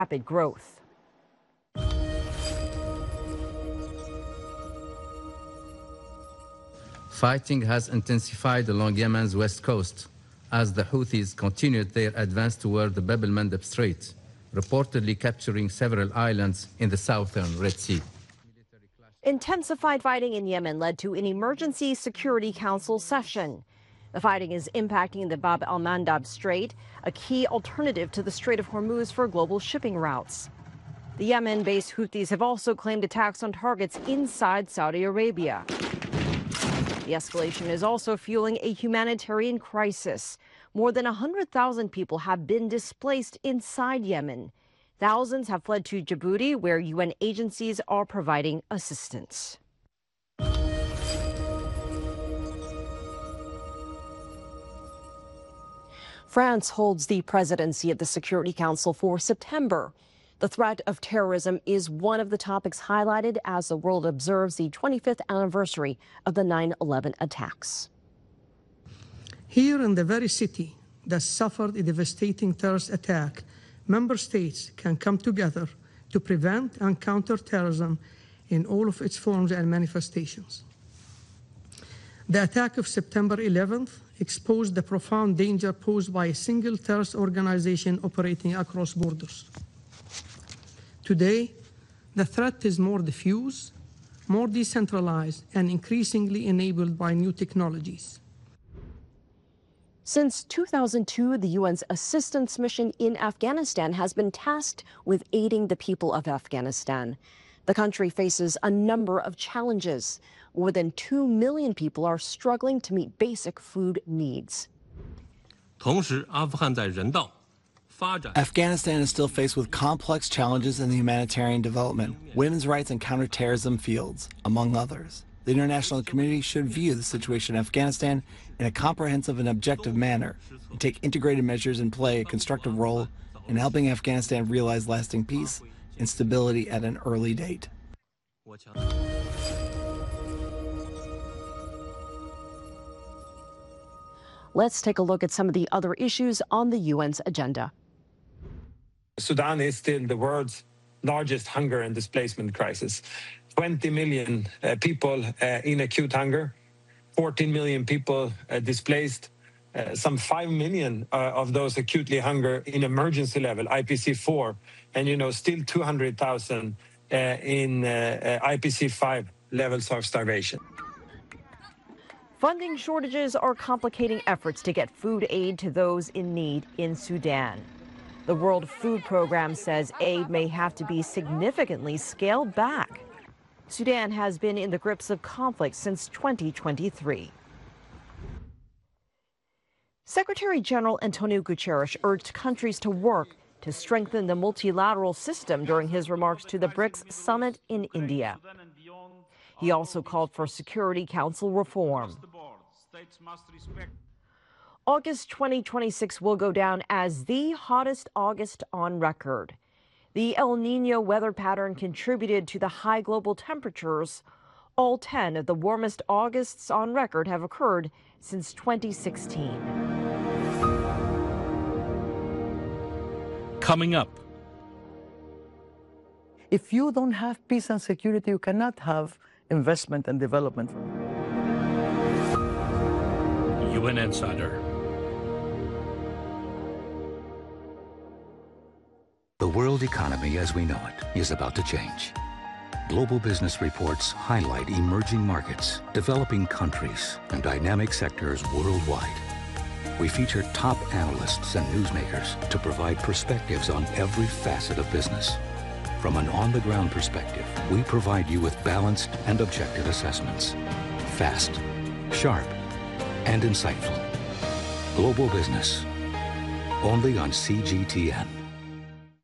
rapid growth. Fighting has intensified along Yemen's west coast as the Houthis continued their advance toward the Bab el-Mandeb Strait, reportedly capturing several islands in the southern Red Sea. Intensified fighting in Yemen led to an emergency Security Council session. The fighting is impacting the Bab el-Mandeb Strait, a key alternative to the Strait of Hormuz for global shipping routes. The Yemen-based Houthis have also claimed attacks on targets inside Saudi Arabia. The escalation is also fueling a humanitarian crisis. More than 100,000 people have been displaced inside Yemen. Thousands have fled to Djibouti, where UN agencies are providing assistance. France holds the presidency of the Security Council for September. The threat of terrorism is one of the topics highlighted as the world observes the 25th anniversary of the 9/11 attacks. Here in the very city that suffered a devastating terrorist attack, member states can come together to prevent and counter terrorism in all of its forms and manifestations. The attack of September 11th exposed the profound danger posed by a single terrorist organization operating across borders. Today, the threat is more diffuse, more decentralized, and increasingly enabled by new technologies. Since 2002, the UN's assistance mission in Afghanistan has been tasked with aiding the people of Afghanistan. The country faces a number of challenges. More than 2 million people are struggling to meet basic food needs. 同时，阿富汗在人道、发展 Afghanistan is still faced with complex challenges in the humanitarian development, women's rights, and counterterrorism fields, among others. The international community should view the situation in Afghanistan in a comprehensive and objective manner and take integrated measures and play a constructive role in helping Afghanistan realize lasting peace and stability at an early date. Let's take a look at some of the other issues on the UN's agenda. Sudan is still the world's largest hunger and displacement crisis. 20 million people in acute hunger, 14 million people displaced, some 5 million of those acutely hunger in emergency level, IPC4, and still 200,000 in IPC5 levels of starvation. Funding shortages are complicating efforts to get food aid to those in need in Sudan. The World Food Program says aid may have to be significantly scaled back. Sudan has been in the grips of conflict since 2023. Secretary General Antonio Guterres urged countries to work to strengthen the multilateral system during his remarks to the BRICS summit in India. He also called for Security Council reform. August 2026 will go down as the hottest August on record. The El Nino weather pattern contributed to the high global temperatures. All 10 of the warmest Augusts on record have occurred since 2016. Coming up. If you don't have peace and security, you cannot have investment and development. UN Insider. The world economy as we know it is about to change. Global business reports highlight emerging markets, developing countries, and dynamic sectors worldwide. We feature top analysts and newsmakers to provide perspectives on every facet of business. From an on-the-ground perspective, we provide you with balanced and objective assessments. Fast, sharp, and insightful. Global Business. Only on CGTN.